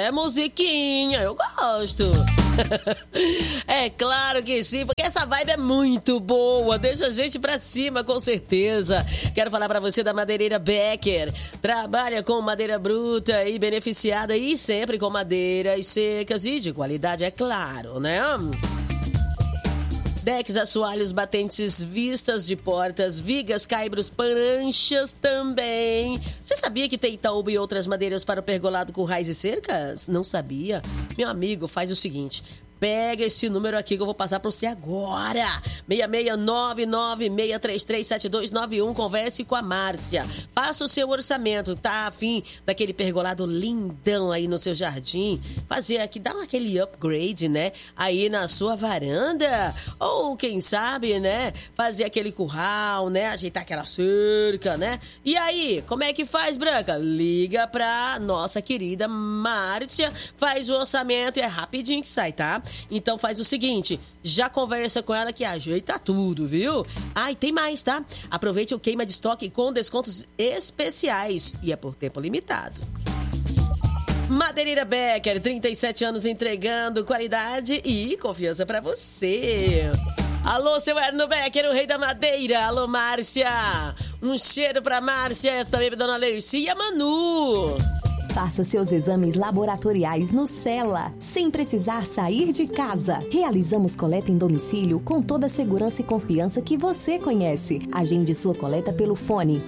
É musiquinha, eu gosto. É claro que sim, porque essa vibe é muito boa, deixa a gente pra cima, com certeza. Quero falar pra você da Madeireira Becker. Trabalha com madeira bruta e beneficiada e sempre com madeiras secas e de qualidade, é claro, né? Decks, assoalhos, batentes, vistas de portas, vigas, caibros, pranchas também. Você sabia que tem Itaúba e outras madeiras para o pergolado com raiz e cercas? Não sabia? Meu amigo, faz o seguinte... Pega esse número aqui que eu vou passar para você agora. 6699-633-7291. Converse com a Márcia. Faça o seu orçamento. Tá afim daquele pergolado lindão aí no seu jardim? Fazer aqui, dar aquele upgrade, né? Aí na sua varanda. Ou quem sabe, né? Fazer aquele curral, né? Ajeitar aquela cerca, né? E aí, como é que faz, Branca? Liga pra nossa querida Márcia. Faz o orçamento e é rapidinho que sai, tá? Então faz o seguinte, já conversa com ela que ajeita tudo, viu? Ah, e tem mais, tá? Aproveite o queima de estoque com descontos especiais e é por tempo limitado. Madeireira Becker, 37 anos entregando qualidade e confiança pra você. Alô, seu Erno Becker, o rei da madeira. Alô, Márcia. Um cheiro pra Márcia, também pra dona Lercia e a Manu. Faça seus exames laboratoriais no Cela, sem precisar sair de casa. Realizamos coleta em domicílio com toda a segurança e confiança que você conhece. Agende sua coleta pelo fone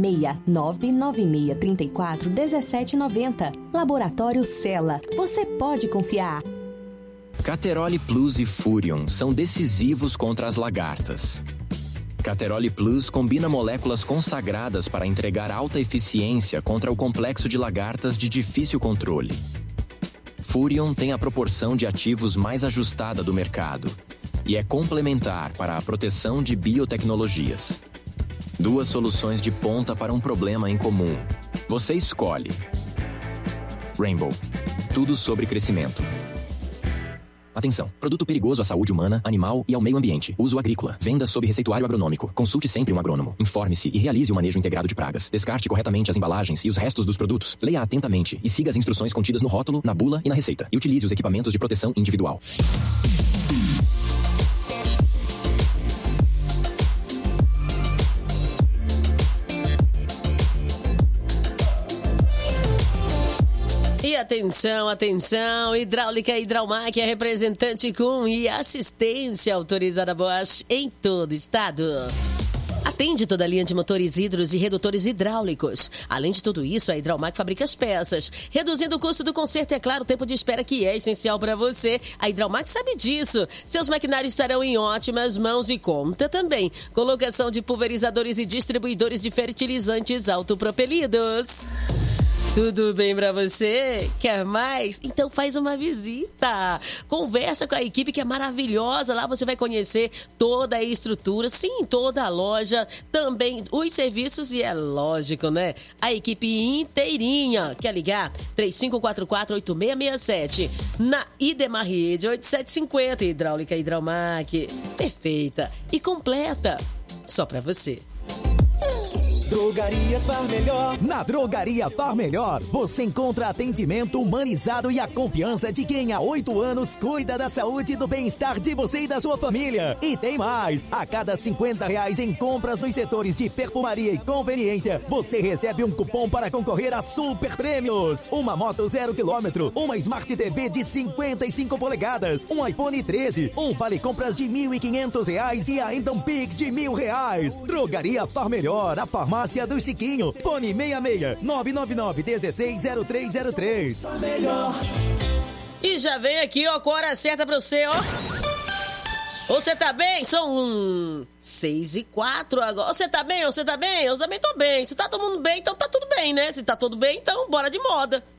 66996341790. Laboratório Cela. Você pode confiar. Cateroli Plus e Furion são decisivos contra as lagartas. Cateroli Plus combina moléculas consagradas para entregar alta eficiência contra o complexo de lagartas de difícil controle. Furion tem a proporção de ativos mais ajustada do mercado e é complementar para a proteção de biotecnologias. Duas soluções de ponta para um problema em comum. Você escolhe. Rainbow. Tudo sobre crescimento. Atenção, produto perigoso à saúde humana, animal e ao meio ambiente. Uso agrícola. Venda sob receituário agronômico. Consulte sempre um agrônomo. Informe-se e realize o manejo integrado de pragas. Descarte corretamente as embalagens e os restos dos produtos. Leia atentamente e siga as instruções contidas no rótulo, na bula e na receita. E utilize os equipamentos de proteção individual. E atenção, atenção, Hidráulica Hidraumac é representante com e assistência autorizada Bosch em todo o estado. Atende toda a linha de motores hidros e redutores hidráulicos. Além de tudo isso, a Hidraumac fabrica as peças, reduzindo o custo do conserto e, é claro, o tempo de espera que é essencial para você. A Hidraumac sabe disso. Seus maquinários estarão em ótimas mãos e conta também com locação de pulverizadores e distribuidores de fertilizantes autopropelidos. Tudo bem pra você? Quer mais? Então faz uma visita. Conversa com a equipe que é maravilhosa. Lá você vai conhecer toda a estrutura, sim, toda a loja, também os serviços e é lógico, né? A equipe inteirinha. Quer ligar? 3544-8667. Na Idemar Rede 8750. Hidráulica Hidraumac. Perfeita e completa. Só pra você. Drogarias Far Melhor. Na Drogaria Far Melhor, você encontra atendimento humanizado e a confiança de quem há 8 anos cuida da saúde e do bem-estar de você e da sua família. E tem mais! A cada R$50 em compras nos setores de perfumaria e conveniência, você recebe um cupom para concorrer a super prêmios. Uma moto 0 km, uma Smart TV de 55 polegadas, um iPhone 13, um vale compras de R$1.500 e ainda um Pix de R$1.000. Drogaria Far Melhor, a farmácia do Chiquinho. Fone 66-999-160303. Melhor. E já vem aqui, ó, com a hora certa pra você, ó. Você tá bem? São 6h04 agora. Você tá bem? Você tá bem? Eu também tô bem. Se tá todo mundo bem, então tá tudo bem, né? Se tá tudo bem, então bora de moda.